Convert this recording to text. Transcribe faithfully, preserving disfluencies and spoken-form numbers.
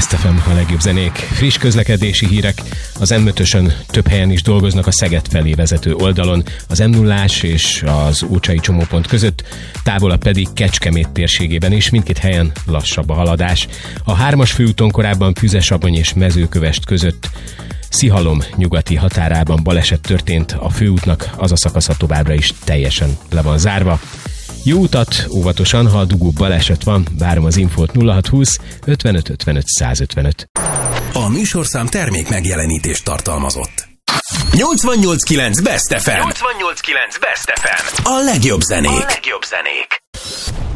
Best ef em, a legjobb zenék. Friss közlekedési hírek. Az em ötösön több helyen is dolgoznak a Szeged felé vezető oldalon, az em nullás és az Ócsai csomópont között, távolabb pedig Kecskemét térségében is, mindkét helyen lassabb a haladás. A hármas főúton korábban Füzesabony és Mezőkövesd között Szihalom nyugati határában baleset történt, a főútnak az a szakasza továbbra is teljesen le van zárva. Jó utat, óvatosan, ha a dugóbb baleset van, várom az infót nulla hat húsz ötvenöt ötvenöt százötvenöt. A műsorszám termék megjelenítést tartalmazott. nyolcvannyolc kilenc Best ef em. nyolcvannyolc kilenc Best ef em. A legjobb zenék. A legjobb zenék.